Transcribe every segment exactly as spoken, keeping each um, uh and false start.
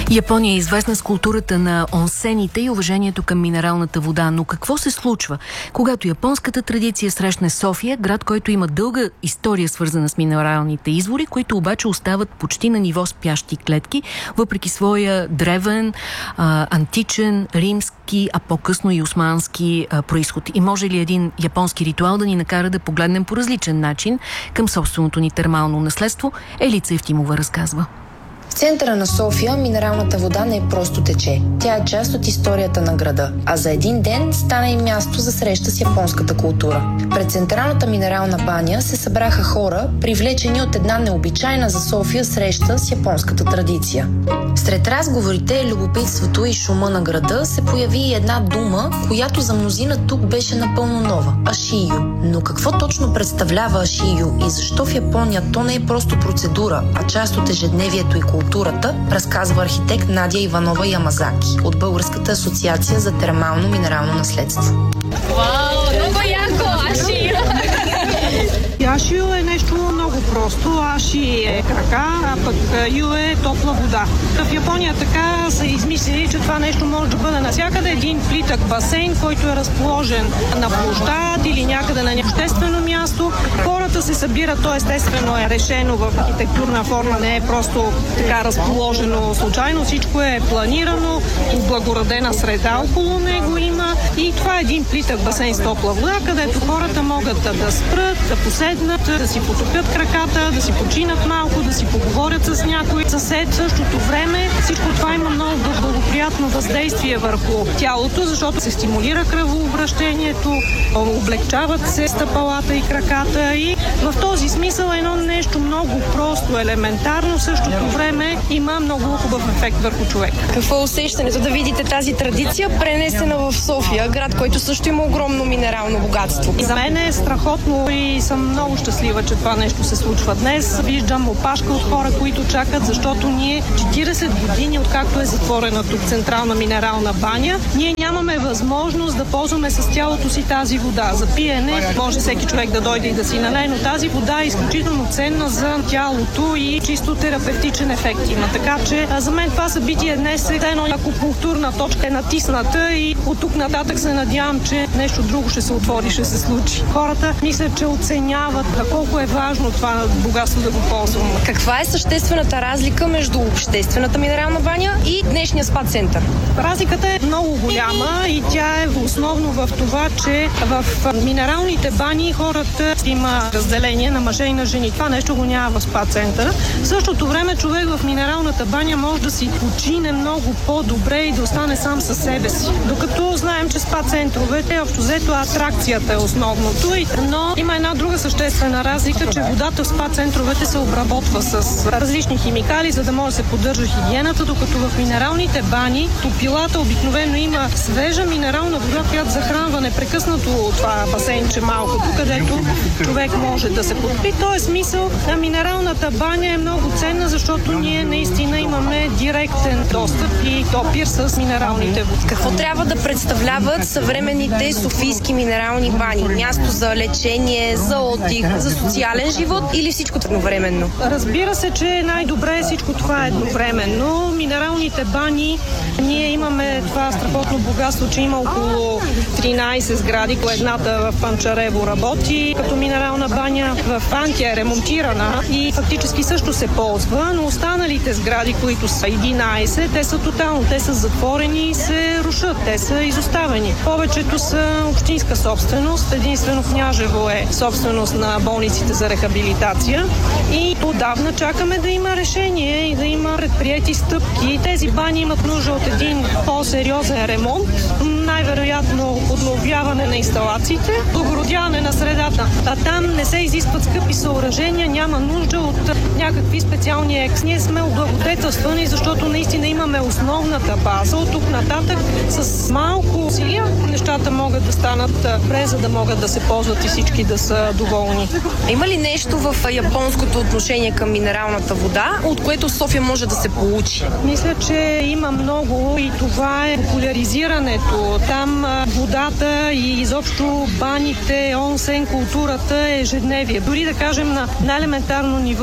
Япония е известна с културата на онсените и уважението към минералната вода. Но какво се случва, когато японската традиция срещне София, град, който има дълга история свързана с минералните извори, които обаче остават почти на ниво спящи клетки, въпреки своя древен, а, античен, римски, а по-късно и османски а, происход? И може ли един японски ритуал да ни накара да погледнем по различен начин към собственото ни термално наследство? Елица Евтимова разказва. В центъра на София минералната вода не просто тече. Тя е част от историята на града, а за един ден стана и място за среща с японската култура. Пред централната минерална баня се събраха хора, привлечени от една необичайна за София среща с японската традиция. Сред разговорите, любопитството и шума на града се появи и една дума, която за мнозина тук беше напълно нова – ашию. Но какво точно представлява ашию и защо в Япония то не е просто процедура, а част от ежедневието и културата, разказва архитект Надя Иванова Ямазаки от Българската асоциация за термално минерално наследство. Вау, много яко! Ашио! Ашио е нещо много просто. Аши е крака, а пък ю е топла вода. В Япония така са измислили, че това нещо може да бъде навсякъде. Един плитък басейн, който е разположен на площад или някъде на обществено място. Хората се събират, то естествено е решено в архитектурна форма, не е просто така разположено случайно. Всичко е планирано, облагородена среда около него има и това е един плитък басейн с топла вода, където хората могат да, да спрат, да поседнат, да си потопят краката, да си починат малко, да си поговорят с някой съсед. В същото време всичко това има много благоприятно въздействие върху тялото, защото се стимулира кръвообращението, облегчават се стъпалата и краката и в този смисъл едно нещо много просто, елементарно, в същото време има много хубав ефект върху човек. Какво е усещането да видите тази традиция пренесена в София, град, който също има огромно минерално богатство? И за мен е страхотно и съм много щастлива, че това нещо се случва днес. Виждам опашка от хора, които чакат, защото ние четиридесет години, откакто е затворена тук централна минерална баня, ние нямаме възможност да ползваме с тялото си тази вода. За пиене може всеки човек да дойде и да си налее, но тази вода е изключително ценна за тялото и чисто терапевтичен ефект има. Така че за мен това събитие днес е едно акупунктурна точка е натисната и от тук нататък се надявам, че нещо друго ще се отвори, ще се случи. Хората мислят, че оценяват колко е важно това богатство да го ползваме. Каква е съществената разлика между обществената минерална баня и днешния спа център? Разликата е много голяма и тя е основно в това, че в минералните бани хората има разделение на мъже и на жени. Това нещо го няма в спа центъра. В същото време човек в минералната баня може да си почине много по-добре и да остане сам със себе си. Докато знаем, че спа центровете, общо взето атракцията е основното, но има една друга съществена разлика, че водата в спа центровете се обработва с различни химикали, за да може да се поддържа хигиената, докато в минералните бани топилата обикновено има свежа минерална вода, която захранва непрекъснато това басейнче малко, където човек може да се подпи. То е смисъл на минералната баня е много ценна, защото ние наистина имаме директен достъп и допир с минералните води. Какво трябва да представляват съвременните софийски минерални бани? Място за лечение, за отдих, за социален живот или всичко едновременно? Разбира се, че най-добре всичко това е едновременно. Минералните бани, ние имаме това страхотно богатство, че има около тринайсет сгради, едната в Панчарево работи като минерална баня, в Антия е ремонтирана и фактически също се ползва, но останалите сгради, които са единайсет, те са тотално, те са затворени и се рушат, те са изоставени. Повечето са общинска собственост, единствено Княжево е собственост на болниците за рехабилитация и отдавна чакаме да има решение и да има предприети стъпки. Тези бани имат нужда от един по-сериозен ремонт, най-вероятно подновяване на инсталациите, благородяване на средата. А там не се изискват скъпи съоръжения, няма нужда от някакви специални екс. Ние сме облагодетелствани, защото наистина имаме основната база. От тук нататък с малко усилия нещата могат да станат добре, за да могат да се ползват и всички да са доволни. Има ли нещо в японското отношение към минералната вода, от което София може да се получи? Мисля, че има много и това е популяризирането. Там водата и изобщо баните, онсен, културата е ежедневие. Дори да кажем на, на елементарно ниво, това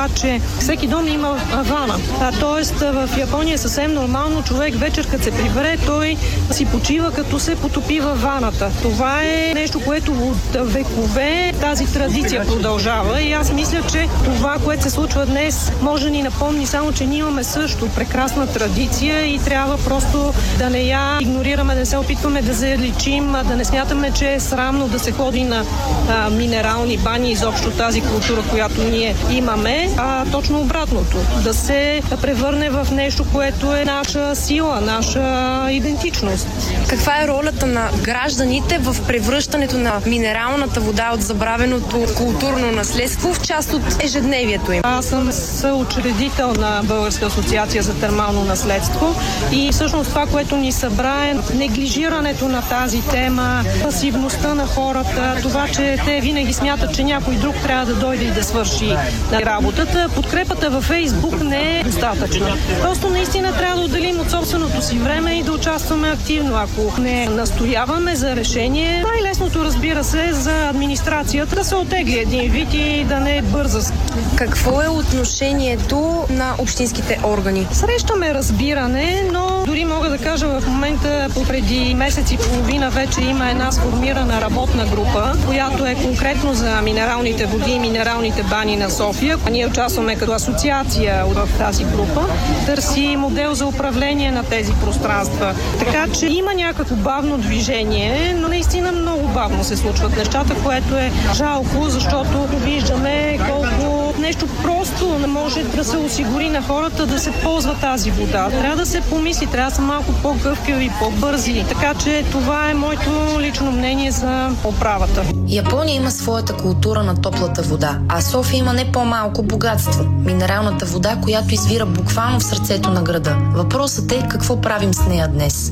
това, че всеки дом има вана. А, тоест в Япония е съвсем нормално човек вечер, като се прибере, той си почива, като се потопи във ваната. Това е нещо, което от векове тази традиция продължава и аз мисля, че това, което се случва днес, може да ни напомни само, че ние имаме също прекрасна традиция и трябва просто да не я игнорираме, да не се опитваме да заличим, да не смятаме, че е срамно да се ходи на а, минерални бани, изобщо тази култура, която ние имаме, а точно обратното. Да се превърне в нещо, което е наша сила, наша идентичност. Каква е ролята на гражданите в превръщането на минералната вода от забравеното културно наследство в част от ежедневието им? Аз съм съучредител на Българска асоциация за термално наследство и всъщност това, което ни събра е неглижирането на тази тема, пасивността на хората, това, че те винаги смятат, че някой друг трябва да дойде и да свърши работата. Подкрепата във Фейсбук не е достатъчна. Просто наистина трябва да отделим от собственото си време и да участваме активно. Ако не настояваме за решение, най-лесното, разбира се, за администрацията да се отегли един вид и да не е бърза. Какво е отношението на общинските органи? Срещаме разбиране, но дори мога да кажа в момента, преди месец и половина вече има една сформирана работна група, която е конкретно за минералните води и минералните бани на София. Ние участваме като асоциация в тази група. Търси модел за управление на тези пространства. Така че има някакво бавно движение, но наистина много бавно се случват нещата, което е жалко, защото виждаме колко нещо просто не може да се осигури на хората да се ползва тази вода. Трябва да се помисли, трябва да са малко по-гъвкави, по-бързи. Така че това е моето лично мнение за оправата. Япония има своята култура на топлата вода, а София има не по-малко богатство – минералната вода, която извира буквално в сърцето на града. Въпросът е какво правим с нея днес.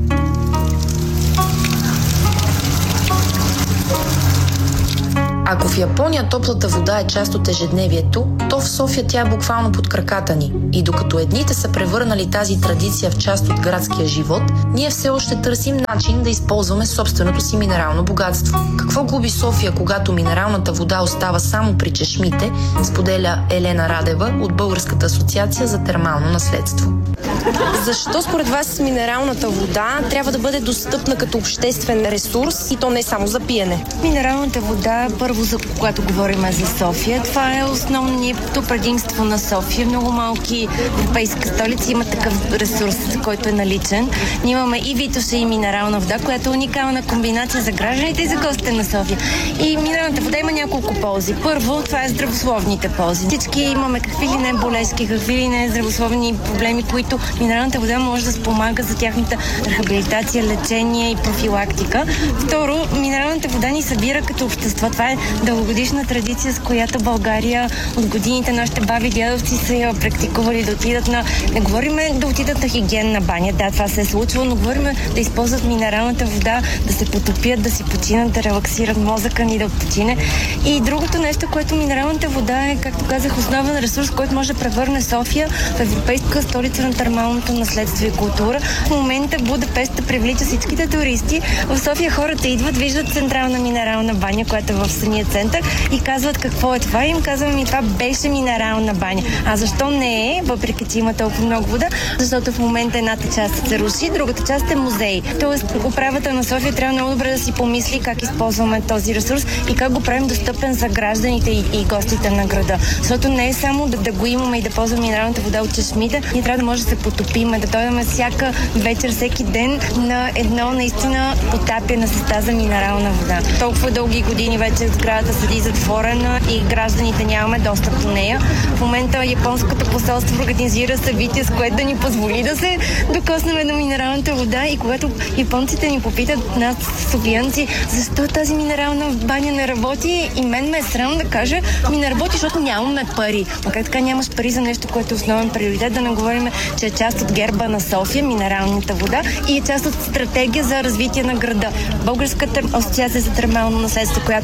Ако в Япония топлата вода е част от ежедневието, то в София тя е буквално под краката ни. И докато едните са превърнали тази традиция в част от градския живот, ние все още търсим начин да използваме собственото си минерално богатство. Какво губи София, когато минералната вода остава само при чешмите, споделя Елена Радева от Българската асоциация за термално наследство. Защо според вас минералната вода трябва да бъде достъпна като обществен ресурс и то не само за пиене? Минералната вода, първо, за когато говорим за София, това е основното предимство на София. Много малки европейска столици има такъв ресурс, който е наличен. Ние имаме и Витоша, и минерална вода, която е уникална комбинация за гражданите и за гостите на София. И минералната вода има няколко ползи. Първо, това е здравословните ползи. Всички имаме какви ли не болезки, какви ли не здравословни проблеми, които минералната вода може да спомага за тяхната рехабилитация, лечение и профилактика. Второ, минералната вода ни събира като общество. Това е дългогодишна традиция, с която България от годините нашите баби и дядовци са я практикували да отидат на... Не говориме да отидат на хигиенна баня, да, това се е случило, но говориме да използват минералната вода, да се потопят, да си починат, да релаксират мозъка ни, да почине. И другото нещо, което минералната вода е, както казах, основен ресурс, който може да превърне София в европейска столица на термалното наследство и култура. В момента Будапешта привлича всичките туристи. В София хората идват, виждат централна минерална баня, която е в самия център и казват какво е това. И им казваме, ми това беше минерална баня. А защо не е, въпреки че има толкова много вода? Защото в момента едната част се руши, другата част е музей. Тоест, управата на София трябва много добре да си помисли как използваме този ресурс и как го правим достъпен за гражданите и, и гостите на града. Защото не е само да, да го имаме и да ползваме минералната вода от чешмите, ние трябва да може да се потопиме, да дойдем всяка вечер, всеки ден на едно наистина потапяне с тази минерална вода. Толкова дълги години вече сградата седи затворена и гражданите нямаме достъп до нея. В момента японското посолство организира събитие, с което да ни позволи да се докоснем до минералната вода и когато японците ни попитат нас, софиянци, защо тази минерална баня не работи, и мен ме е срам да кажа, ми не работи, защото нямаме пари. А как така нямаш пари за нещо, което е основен приоритет, да не говорим, че е част от герба на София, минералната вода, и е част от стратегия за развитие на града. Българската асоциация за термално наследство, която е една от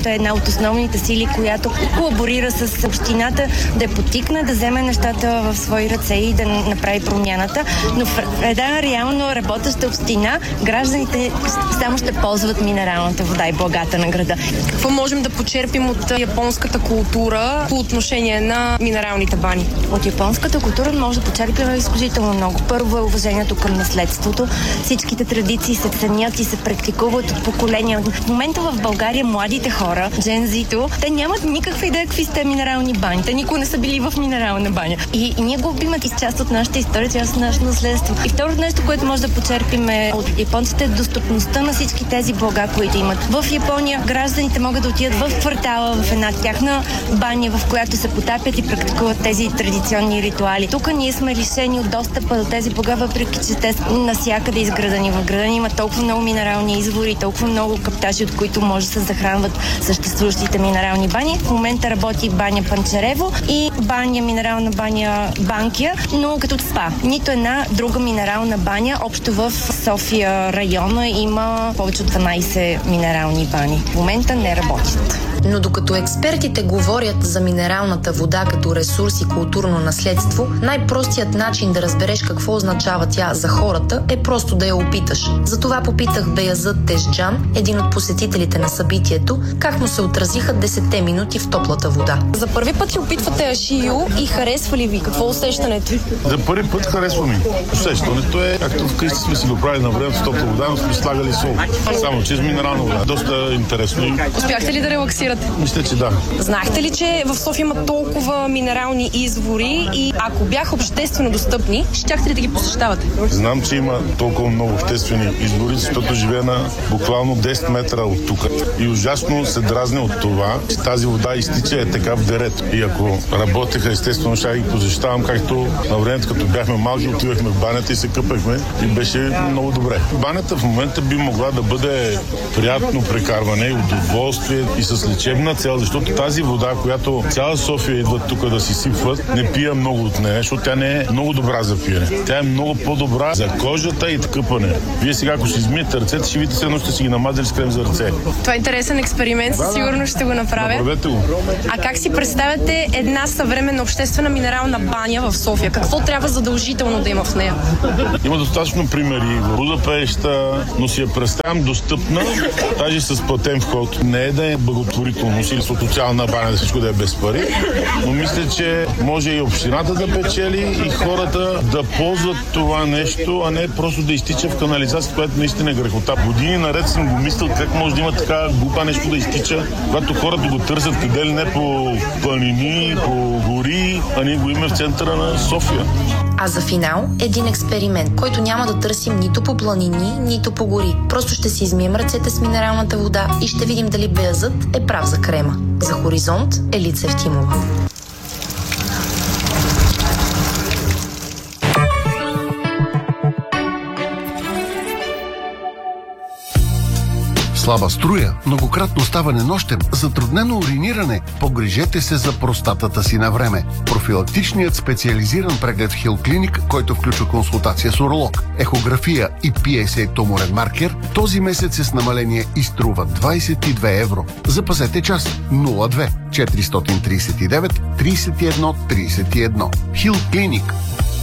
основните сили, която колаборира с общината да я потикне, да вземе нещата в свои ръце и да направи промяната. Но в една реално работеща община гражданите само ще ползват минералната вода и благата на града. Какво можем да почерпим от японската култура по отношение на минералните бани? От японската култура може да почерпим изключително много. Първо е уважението към наследството. Всичките традиции се ценят и се практикуват от поколения. В момента в България младите хора, джензито, те нямат никаква идея какви сте минерални бани. Те никога не са били в минерална баня. И, и ние губим и част от нашата история, част от нашето наследство. И второто нещо, което може да почерпим е от японците, е достъпността на всички тези блага, които имат. В Япония гражданите могат да отидат в квартала, в една тяхна баня, в която се потапят и практикуват тези традиционни ритуали. Тук ние сме лишени от достъпа до тези блага, въпреки че те са насякъде изградени. В града има толкова много минерални извори, толкова много каптажи, от които може да се захранват съществуващите минерални бани. В момента работи баня Панчарево и баня, минерална баня Банкия, но като спа. Нито една друга минерална баня. Общо в София района има повече от дванайсет минерални бани. В момента не работят. Но докато експертите говорят за минералната вода като ресурс и културно наследство, най-простият начин да разбереш какво означава тя за хората е просто да я опиташ. Затова попитах Беязът Тежджан, един от посетителите на събитието, как му се отразиха десетте минути в топлата вода. За първи път ли опитвате ашию и харесва ли ви? Какво усещането? За първи път харесва ми. Усещането е, както вкъщи сме си го правили на време с топла вода, но сме слагали сол. Само че с минерална вода. Доста интересно. Успяхте ли да релаксирате? Мисля, че да. Знаехте ли, че в София има толкова минерални извори и ако бяха обществено достъпни, щяхте ли да ги посещавате? Знам, че има толкова много обществени извори, защото живея на буквално десет метра от тук. И ужасно се дразня от това, че тази вода изтича е така в дерето. И ако работеха, естествено, ще ги посещавам, както на времето, като бяхме малки, отивахме в банята и се къпахме и беше много добре. Банята в момента би могла да бъде приятно прекарване и удоволствие и с лечебна цел, защото тази вода, която цяла София идва тук да си сипват, не пия много от нея, защото тя не е много добра за пиене. Тя е много по-добра за кожата и къпане. Вие сега, ако ще измиете ръцете, ще видите, едно ще си ги намазали с крем за ръце. Това е интересен експеримент, със сигурност ще го направя. Направете го. А как си представяте една съвременна обществена минерална баня в София? Какво трябва задължително да има в нея? Има достатъчно примери в Будапеща, но си я представям достъпна, даже с платен вход. Не е да е благотворителност или социална баня, да всичко да е без пари, но мисля, че може и общината да печели и хората да ползват това нещо, а не просто да изтича в канализация, която наистина е грехота. Години наред съм го мислил как може да има така глупа нещо да изтича, когато хората го търсят къде ли не по планини, по гори, а ние го имаме в центъра на София. А за финал един експеримент, който няма да търсим нито по планини, нито по гори. Просто ще си измием ръцете с минералната вода и ще видим дали Беязът е прав за крема. За Хоризонт Елица Евтимова. Слаба струя, многократно ставане нощем, затруднено уриниране. Погрижете се за простатата си на време. Профилактичният специализиран преглед в Хил Клиник, който включва консултация с уролог, ехография и пи ес ей туморен маркер, този месец е с намаление и струва двайсет и две евро. Запазете час нула две четиристотин трийсет и девет трийсет и едно трийсет и едно. Хил Клиник.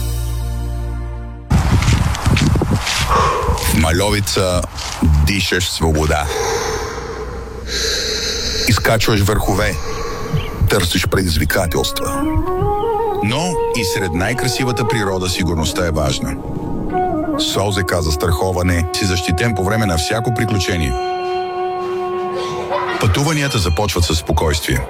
В Мальовица дишаш свобода. Изкачваш върхове. Търсиш предизвикателства. Но и сред най-красивата природа сигурността е важна. С ОЗК застраховане си защитен по време на всяко приключение. Пътуванията започват със спокойствие.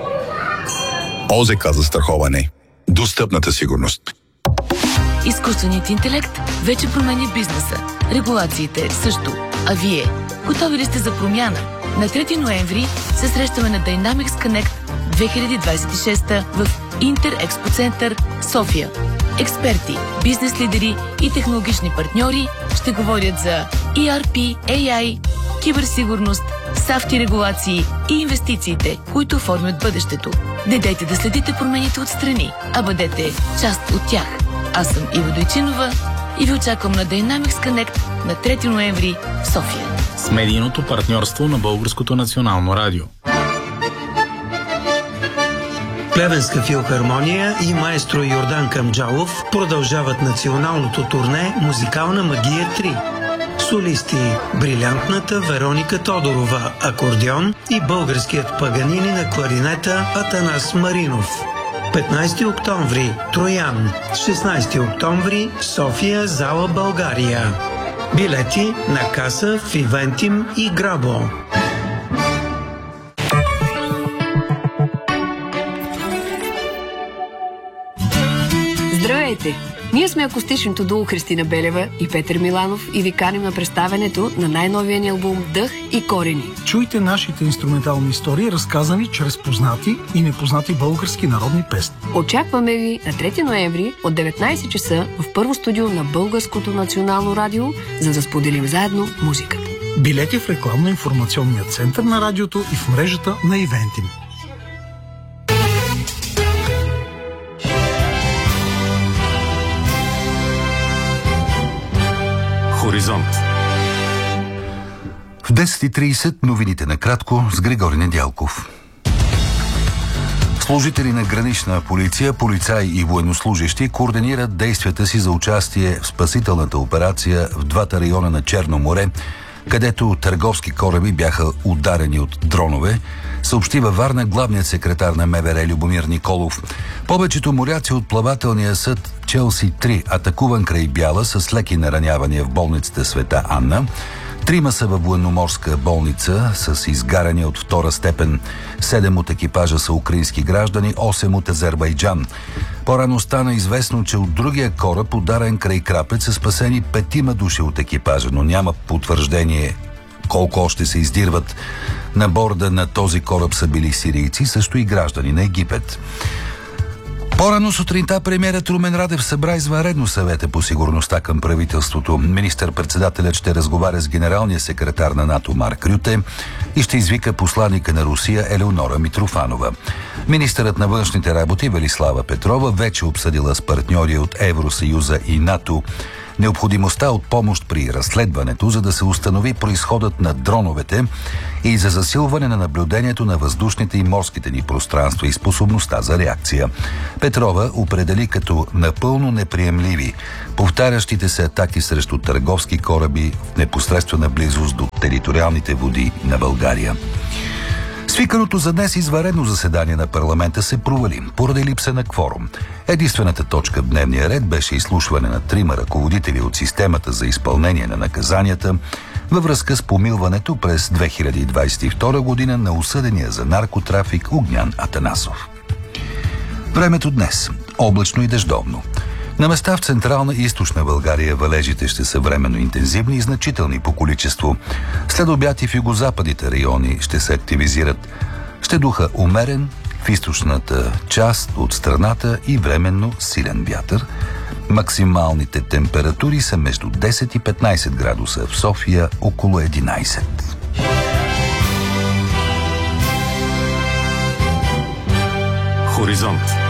ОЗК застраховане. Достъпната сигурност. Изкуственият интелект вече променя бизнеса. Регулациите също. А вие, готови ли сте за промяна? На трети ноември се срещаме на Dynamics Connect две хиляди двайсет и шеста в Интер Експо Център София. Експерти, бизнес лидери и технологични партньори ще говорят за и ар пи, ей ай, киберсигурност, сафти регулации и инвестициите, които оформят бъдещето. Не дайте да следите промените отстрани, а бъдете част от тях. Аз съм Ива Дойчинова и ви очаквам на Dynamics Connect на трети ноември в София. С медийното партньорство на Българското национално радио. Плевенска филхармония и маестро Йордан Камджалов продължават националното турне «Музикална магия три». Солисти брилянтната Вероника Тодорова акордеон и българският Паганини на кларинета Атанас Маринов. петнайсети октомври Троян, шестнайсети октомври София, зала България. Билети на каса в Ивентим и Грабо. Здравейте! Ние сме акустичното дуо Христина Белева и Петър Миланов и ви каним на представенето на най-новия ни албум «Дъх и корени». Чуйте нашите инструментални истории, разказани чрез познати и непознати български народни песни. Очакваме ви на трети ноември от деветнайсет часа в първо студио на Българското национално радио, за да споделим заедно музиката. Билети в рекламно-информационния център на радиото и в мрежата на Ивентим. Хоризонт. В десет и трийсет новините накратко с Григори Недялков. Служители на гранична полиция, полицаи и военнослужащи координират действията си за участие в спасителната операция в двата района на Черно море, където търговски кораби бяха ударени от дронове, съобщи във Варна главният секретар на МВР Любомир Николов. Повечето моряци от плавателния съд Челси три, атакуван край Бяла с леки наранявания в болницата Света Анна. Трима са във военноморска болница с изгаряния от втора степен. Седем от екипажа са украински граждани, осем от Азербайджан. По-рано стана известно, че от другия кораб, ударен край Крапец, са спасени петима души от екипажа, но няма потвърждение колко още се издирват. На борда на този кораб са били сирийци, също и граждани на Египет. По-рано сутринта премиерът Румен Радев събра извънредно съвета по сигурността към правителството. Министър-председателят ще разговаря с генералния секретар на НАТО Марк Рюте и ще извика посланика на Русия Елеонора Митрофанова. Министърът на външните работи Велислава Петрова вече обсъдила с партньори от Евросъюза и НАТО необходимостта от помощ при разследването, за да се установи произходът на дроновете и за засилване на наблюдението на въздушните и морските ни пространства и способността за реакция. Петрова определи като напълно неприемливи повтарящите се атаки срещу търговски кораби в непосредствена близост до териториалните води на България. Свиканото за днес извънредно заседание на парламента се провали поради липса на кворум. Единствената точка в дневния ред беше изслушване на трима ръководители от системата за изпълнение на наказанията във връзка с помилването през две хиляди двадесет и втора година на осъдения за наркотрафик Огнян Атанасов. Времето днес – облачно и дъждовно. На места в централна и източна България валежите ще са временно интензивни и значителни по количество. След обяд и в югозападните райони ще се активизират. Ще духа умерен в източната част от страната и временно силен вятър. Максималните температури са между десет и петнайсет градуса, в София около единайсет. Хоризонт.